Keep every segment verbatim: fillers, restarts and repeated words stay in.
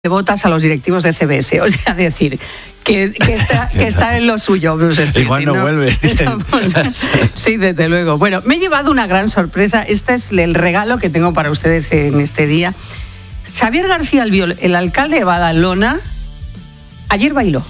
de botas a los directivos de C B S, o sea, decir que, que, está, que está en lo suyo, Bruce Springsteen. Igual no, ¿no? vuelves. Sí, desde luego. Bueno, me he llevado una gran sorpresa. Este es el regalo que tengo para ustedes en este día. Xavier García Albiol, el alcalde de Badalona, ayer bailó.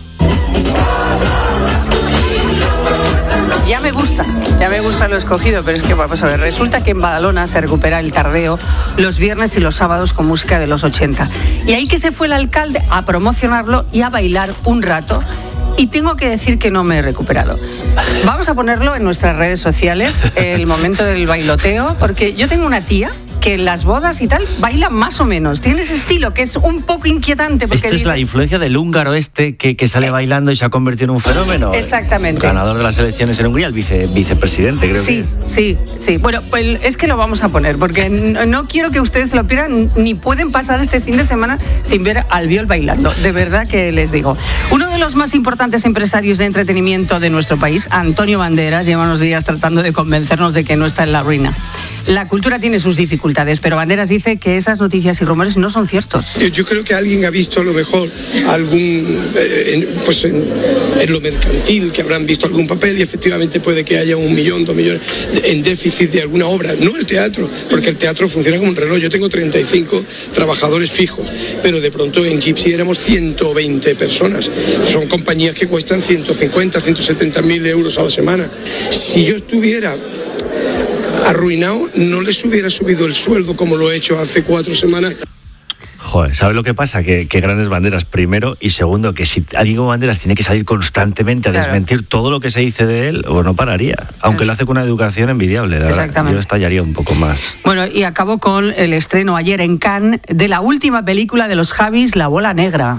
Ya me gusta, ya me gusta lo escogido, pero es que vamos a ver, resulta que en Badalona se recupera el tardeo los viernes y los sábados con música de los ochenta. Y ahí que se fue el alcalde a promocionarlo y a bailar un rato, y tengo que decir que no me he recuperado. Vamos a ponerlo en nuestras redes sociales, el momento del bailoteo, porque yo tengo una tía que en las bodas y tal baila más o menos. Tiene ese estilo que es un poco inquietante. Porque Esto es dice... la influencia del húngaro este que, que sale bailando y se ha convertido en un fenómeno. Exactamente. Ganador de las elecciones en Hungría, el vice, vicepresidente, creo sí, que. Sí, sí, sí. Bueno, pues es que lo vamos a poner, porque no, no quiero que ustedes lo pierdan, ni pueden pasar este fin de semana sin ver a Albiol bailando. De verdad que les digo. Uno de los más importantes empresarios de entretenimiento de nuestro país, Antonio Banderas, lleva unos días tratando de convencernos de que no está en la ruina. La cultura tiene sus dificultades, pero Banderas dice que esas noticias y rumores no son ciertos. Yo creo que alguien ha visto a lo mejor algún, eh, en, pues en, en lo mercantil, que habrán visto algún papel y efectivamente puede que haya un millón, dos millones en déficit de alguna obra. No el teatro, porque el teatro funciona como un reloj. Yo tengo treinta y cinco trabajadores fijos, pero de pronto en Gypsy éramos ciento veinte personas. Son compañías que cuestan ciento cincuenta, ciento setenta mil euros a la semana. Si yo estuviera arruinado, no les hubiera subido el sueldo como lo he hecho hace cuatro semanas. Joder, ¿sabes lo que pasa? Que, que grandes Banderas, primero, y segundo, que si alguien como Banderas tiene que salir constantemente a claro. desmentir todo lo que se dice de él, pues no pararía. Aunque es... lo hace con una educación envidiable, la verdad. Yo estallaría un poco más. Bueno, y acabó con el estreno ayer en Cannes de la última película de los Javis, La Bola Negra.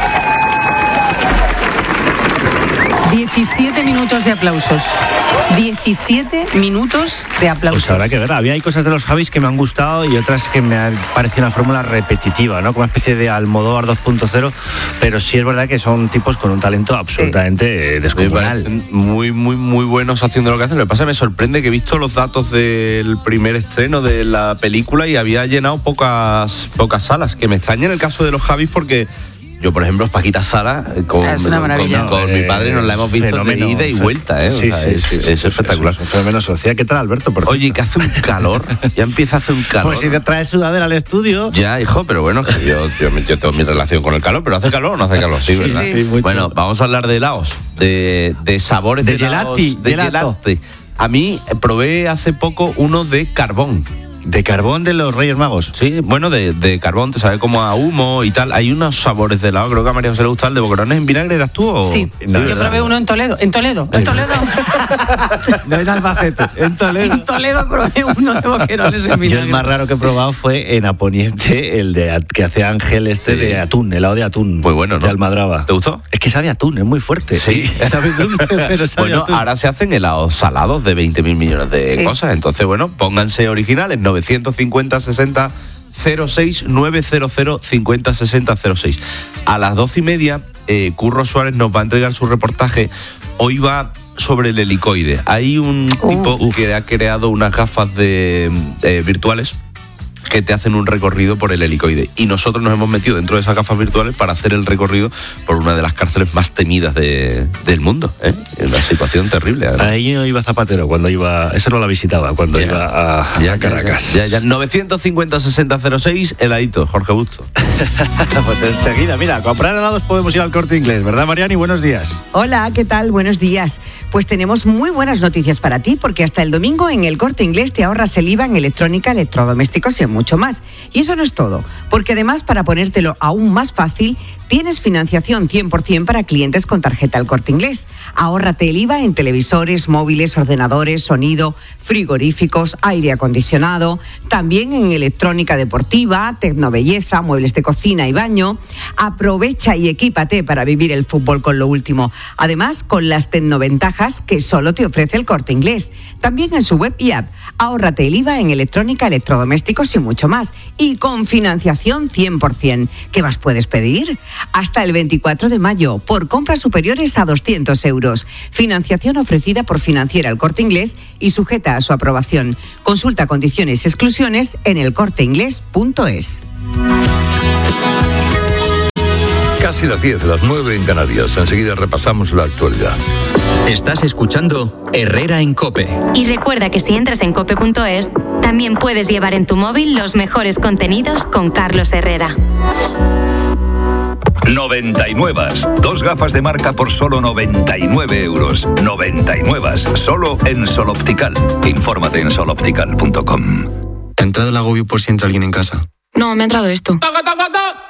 diecisiete minutos de aplausos. diecisiete minutos de aplausos. Pues habrá que ver. Había hay cosas de los Javis que me han gustado y otras que me han parecido una fórmula repetitiva, ¿no? Como una especie de Almodóvar dos punto cero, pero sí es verdad que son tipos con un talento absolutamente sí. descomunal. Muy, muy, muy buenos haciendo lo que hacen. Lo que pasa es que me sorprende que he visto los datos del primer estreno de la película y había llenado pocas, pocas salas, que me extraña en el caso de los Javis porque... Yo, por ejemplo, Paquita Sala, con, es una maravilla. con, con eh, mi padre nos la hemos visto fenómeno, de ida y vuelta, ¿eh? Sí, o sea, sí, es, sí, es, sí, es espectacular. Es un fenómeno social. ¿Qué tal, Alberto? Por Oye, que hace un calor, ya empieza a hacer un calor. Pues si te traes sudadera al estudio. Ya, hijo, pero bueno, que yo, yo, yo tengo mi relación con el calor, pero ¿hace calor o no hace calor? Sí, ¿verdad? Sí, sí, bueno, vamos a hablar de helados, de, de sabores de, de gelati, helados, de gelati. A mí probé hace poco uno de carbón. ¿De carbón de los Reyes Magos? Sí, bueno, de, de carbón, te sabe como a humo y tal. Hay unos sabores de helado, creo que a María José le gusta el de boquerones en vinagre, ¿eras tú? O... Sí, no, yo probé uno en Toledo, en Toledo, en Toledo. No en Albacete, en Toledo. En Toledo probé uno de boquerones en vinagre. Yo el más raro que he probado fue en Aponiente, el de que hace Ángel este sí. de atún, helado de atún. Muy bueno, ¿no? De Almadraba. ¿Te gustó? Es que sabe atún, es muy fuerte. Sí. Sabe dulce, pero sabe bueno, atún. ahora se hacen helados salados de veinte mil millones de sí. cosas. Entonces, bueno, pónganse originales, novecientos cincuenta sesenta cero seis nueve cero cero cincuenta sesenta cero seis. A las doce y media, eh, Curro Suárez nos va a entregar su reportaje. Hoy va sobre el helicoide. Hay un uh, tipo uf. que ha creado unas gafas de, eh, virtuales que te hacen un recorrido por el helicoide. Y nosotros nos hemos metido dentro de esas gafas virtuales para hacer el recorrido por una de las cárceles más temidas de, del mundo. ¿eh? Una situación terrible. Además. Ahí no iba Zapatero cuando iba... Eso no la visitaba cuando ya, iba a, ya, a Caracas. Ya, ya, ya. novecientos cincuenta sesenta cero seis, heladito, Jorge Busto. Pues enseguida, mira, a comprar helados podemos ir al Corte Inglés, ¿verdad, Mariani? Buenos días. Hola, ¿qué tal? Buenos días. Pues tenemos muy buenas noticias para ti, porque hasta el domingo en el Corte Inglés te ahorras el I V A en electrónica, electrodomésticos y en mucho más. Y eso no es todo, porque además, para ponértelo aún más fácil, tienes financiación cien por ciento para clientes con tarjeta El Corte Inglés. Ahórrate el I V A en televisores, móviles, ordenadores, sonido, frigoríficos, aire acondicionado, también en electrónica deportiva, tecnobelleza, muebles de cocina y baño. Aprovecha y equípate para vivir el fútbol con lo último. Además, con las tecnoventajas que solo te ofrece El Corte Inglés. También en su web y app. Ahórrate el I V A en electrónica, electrodomésticos y mucho más. Y con financiación cien por ciento. ¿Qué más puedes pedir? Hasta el veinticuatro de mayo, por compras superiores a doscientos euros. Financiación ofrecida por Financiera El Corte Inglés y sujeta a su aprobación. Consulta condiciones y exclusiones en el corte inglés punto es. Casi las diez, las nueve en Canarias. Enseguida repasamos la actualidad. Estás escuchando Herrera en COPE. Y recuerda que si entras en cope punto es, también puedes llevar en tu móvil los mejores contenidos con Carlos Herrera. noventa y nueve. Dos gafas de marca por solo noventa y nueve euros. noventa y nueve. Solo en Sol Optical. Infórmate en sol optical punto com. ¿Te ha entrado el agobio por si entra alguien en casa? No, me ha entrado esto.